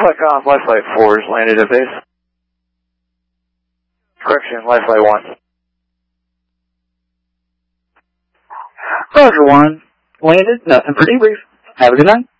Flight Conf, Life Flight 4 is landed at base. Correction, Life Flight 1. Roger 1. Landed, nothing for debrief. Have a good night.